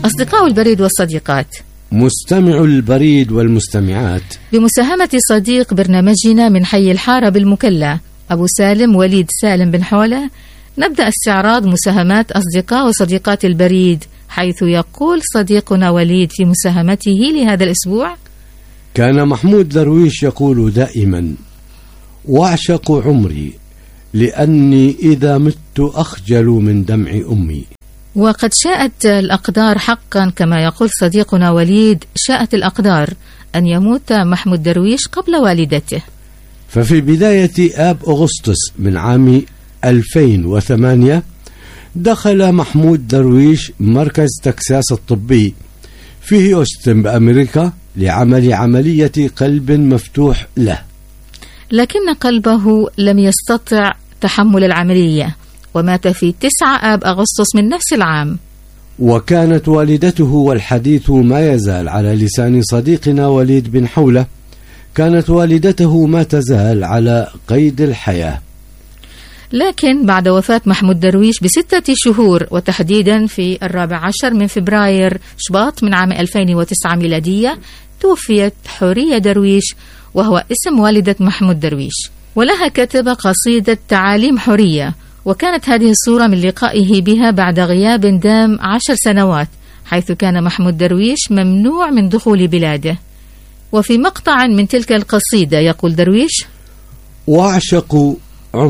أصدقاء البريد والصديقات، مستمع البريد والمستمعات، بمساهمة صديق برنامجنا من حي الحارة بالمكلا أبو سالم وليد سالم بن حولة، نبدأ استعراض مساهمات أصدقاء وصديقات البريد، حيث يقول صديقنا وليد في مساهمته لهذا الأسبوع: كان محمود درويش يقول دائما: واعشق عمري لأني إذا مت أخجل من دمع أمي. وقد شاءت الأقدار حقا كما يقول صديقنا وليد، شاءت الأقدار أن يموت محمود درويش قبل والدته. ففي بداية آب أغسطس من عام 2008 دخل محمود درويش مركز تكساس الطبي في هيوستن بأمريكا لعمل عملية قلب مفتوح له، لكن قلبه لم يستطع تحمل العملية ومات في 9 آب أغسطس من نفس العام. وكانت والدته، والحديث ما يزال على لسان صديقنا وليد بن حولة، كانت والدته ما تزال على قيد الحياة. لكن بعد وفاة محمود درويش ب6 شهور، وتحديدا في 14 من فبراير شباط من عام 2009 ميلادية، توفيت حورية درويش، وهو اسم والدة محمود درويش، ولها كتب قصيدة تعاليم حورية. وكانت هذه الصورة من لقائه بها بعد غياب دام 10 سنوات، حيث كان محمود درويش ممنوع من دخول بلاده. وفي مقطع من تلك القصيدة يقول درويش: واعشق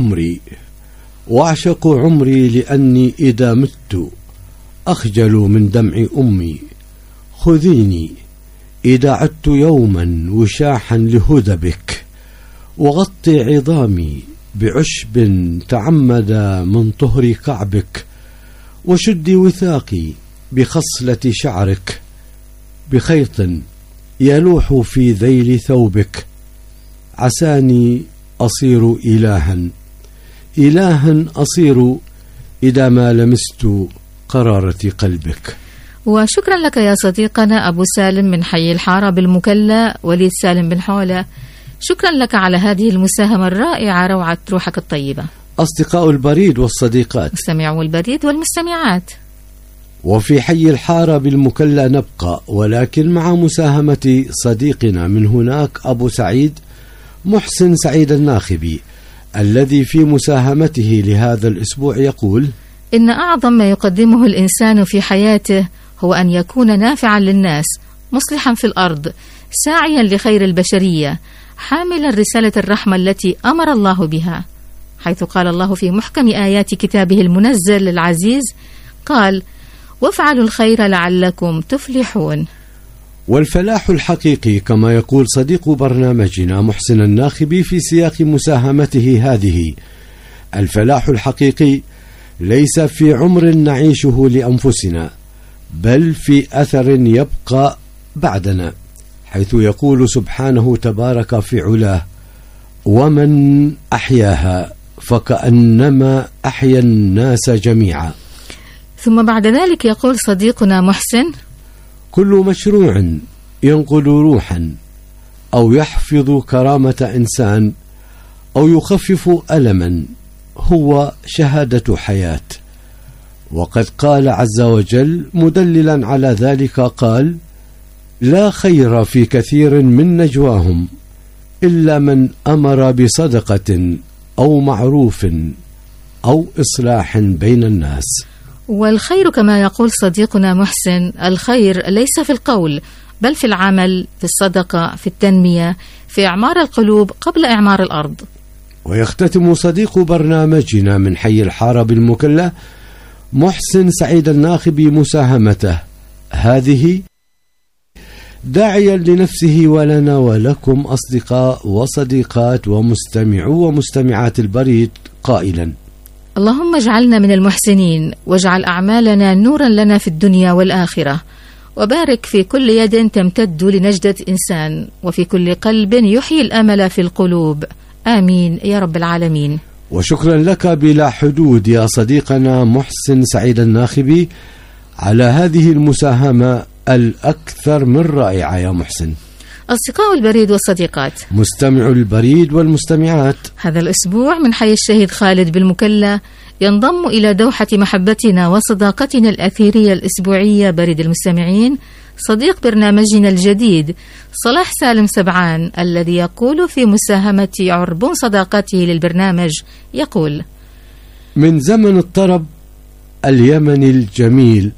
عمري لأني إذا مت أخجل من دمع أمي. خذيني إذا عدت يوما وشاحا لهدبك، وغطي عظامي بعشب تعمد من طهر كعبك، وشدي وثاقي بخصلة شعرك، بخيط يلوح في ذيل ثوبك. عساني أصير إلها أصير إذا ما لمست قرارة قلبك. وشكرا لك يا صديقنا أبو سالم من حي الحارة بالمكلا وليد سالم بن حولة، شكرا لك على هذه المساهمة الرائعة، روعة روحك الطيبة. أصدقاء البريد والصديقات، مستمعو البريد والمستمعات، وفي حي الحارة بالمكلا نبقى، ولكن مع مساهمة صديقنا من هناك أبو سعيد محسن سعيد الناخبي، الذي في مساهمته لهذا الأسبوع يقول: إن أعظم ما يقدمه الإنسان في حياته هو أن يكون نافعا للناس، مصلحا في الأرض، ساعيا لخير البشرية، حاملا رسالة الرحمة التي أمر الله بها، حيث قال الله في محكم آيات كتابه المنزل العزيز، قال: وافعلوا الخير لعلكم تفلحون. والفلاح الحقيقي كما يقول صديق برنامجنا محسن الناخبي في سياق مساهمته هذه: الفلاح الحقيقي ليس في عمر نعيشه لأنفسنا، بل في أثر يبقى بعدنا، حيث يقول سبحانه تبارك في علاه: ومن أحياها فكأنما أحيا الناس جميعا. ثم بعد ذلك يقول صديقنا محسن: كل مشروع ينقل روحا أو يحفظ كرامة إنسان أو يخفف ألما هو شهادة حياة. وقد قال عز وجل مدللا على ذلك، قال: لا خير في كثير من نجواهم إلا من أمر بصدقة أو معروف أو إصلاح بين الناس. والخير كما يقول صديقنا محسن، الخير ليس في القول بل في العمل، في الصدقة، في التنمية، في إعمار القلوب قبل إعمار الأرض. ويختتم صديق برنامجنا من حي الحارة بالمكلا محسن سعيد الناخبي مساهمته هذه داعيا لنفسه ولنا ولكم أصدقاء وصديقات ومستمعو ومستمعات البريد، قائلا: اللهم اجعلنا من المحسنين، واجعل أعمالنا نورا لنا في الدنيا والآخرة، وبارك في كل يد تمتد لنجدة إنسان، وفي كل قلب يحيي الأمل في القلوب، آمين يا رب العالمين. وشكرا لك بلا حدود يا صديقنا محسن سعيد الناخبي على هذه المساهمة الأكثر من رائعة يا محسن. أصدقاء البريد والصديقات، مستمع البريد والمستمعات، هذا الأسبوع من حي الشهيد خالد بالمكلا ينضم إلى دوحة محبتنا وصداقتنا الأثيرية الأسبوعية بريد المستمعين صديق برنامجنا الجديد صلاح سالم سبعان، الذي يقول في مساهمة عربون صداقته للبرنامج، يقول: من زمن الطرب اليمني الجميل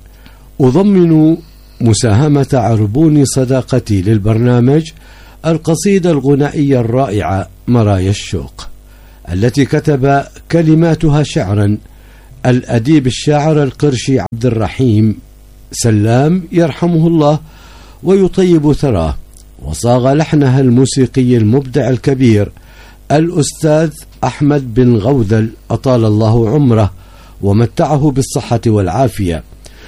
أضمن مساهمة عربون صداقتي للبرنامج القصيدة الغنائية الرائعة مرايا الشوق، التي كتب كلماتها شعرا الأديب الشاعر القرشي عبد الرحيم سلام يرحمه الله ويطيب ثراه، وصاغ لحنها الموسيقي المبدع الكبير الأستاذ أحمد بن غودل أطال الله عمره ومتعه بالصحة والعافية،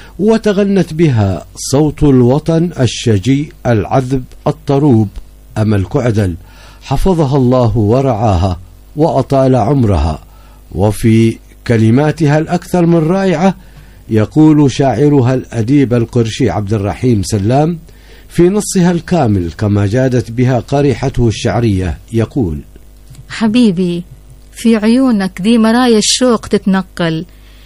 وتغنت بها صوت الوطن الشجي العذب الطروب أمل كعدل حفظها الله ورعاها وأطال عمرها. وفي كلماتها الأكثر من رائعة يقول شاعرها الأديب القرشي عبد الرحيم سلام في نصها الكامل كما جادت بها قريحته الشعرية، يقول: حبيبي في عيونك دي مرايا الشوق تتنقل،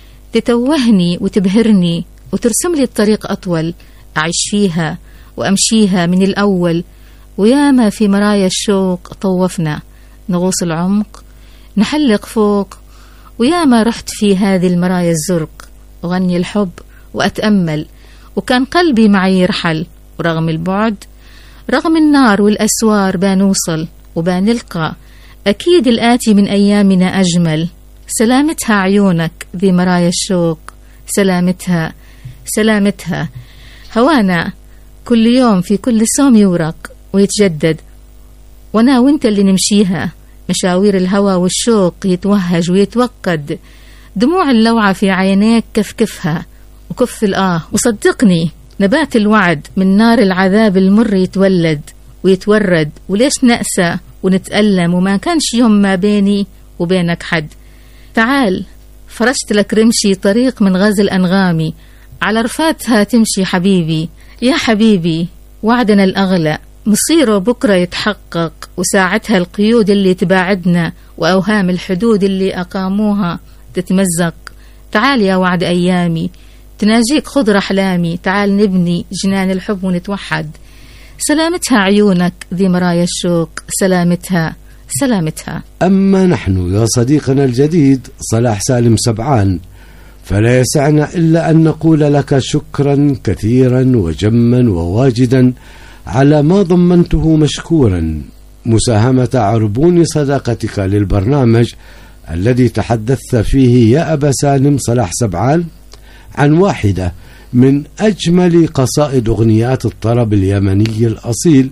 تتوهني وتبهرني وترسم لي الطريق أطول، أعيش فيها وأمشيها من الأول، وياما في مرايا الشوق طوفنا نغوص العمق نحلق فوق، وياما رحت في هذه المرايا الزرق أغني الحب وأتأمل، وكان قلبي معي يرحل، ورغم البعد رغم النار والأسوار بنوصل وبنلقى أكيد الآتي من أيامنا أجمل. سلامتها عيونك ذي مرايا الشوق، سلامتها سلامتها هوانا كل يوم في كل صوم يورق ويتجدد، وانا وانت اللي نمشيها مشاوير الهوى والشوق يتوهج ويتوقد، دموع اللوعة في عينيك كفكفها وكف الآه، وصدقني نبات الوعد من نار العذاب المر يتولد ويتورد، وليش نأسى ونتألم وما كانش يوم ما بيني وبينك حد. تعال فرشت لك رمشي طريق من غزل أنغامي، على رفاتها تمشي حبيبي يا حبيبي، وعدنا الأغلى مصيره بكرة يتحقق، وساعتها القيود اللي تباعدنا وأوهام الحدود اللي أقاموها تتمزق. تعال يا وعد أيامي تناجيك خضر أحلامي، تعال نبني جنان الحب ونتوحد. سلامتها عيونك ذي مرايا الشوق، سلامتها سلامتها. أما نحن يا صديقنا الجديد صلاح سالم سبعان فلا يسعنا إلا أن نقول لك شكرا كثيرا وجما وواجدا على ما ضمنته مشكورا مساهمة عربون صداقتك للبرنامج الذي تحدثت فيه يا أبا سالم صلاح سبعان عن واحدة من أجمل قصائد أغنيات الطرب اليمني الأصيل،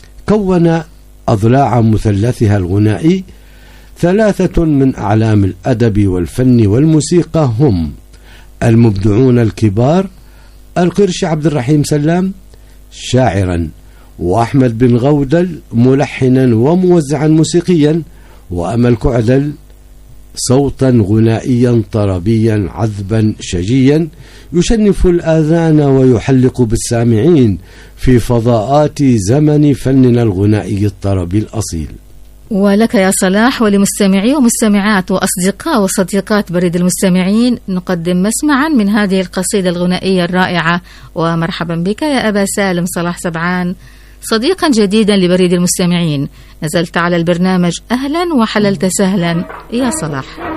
كون أضلاع مثلثها الغنائي ثلاثة من أعلام الأدب والفن والموسيقى هم المبدعون الكبار القرشي عبد الرحيم سلام شاعرا، وأحمد بن غودل ملحنا وموزعا موسيقيا، وأمل كعدل صوتا غنائيا طربيا عذبا شجيا يشنف الآذان ويحلق بالسامعين في فضاءات زمن فننا الغنائي الطربي الأصيل. ولك يا صلاح ولمستمعي ومستمعات وأصدقاء وصديقات بريد المستمعين نقدم مسمعا من هذه القصيدة الغنائية الرائعة. ومرحبا بك يا أبا سالم صلاح سبعان صديقا جديدا لبريد المستمعين، نزلت على البرنامج أهلا وحللت سهلا يا صلاح.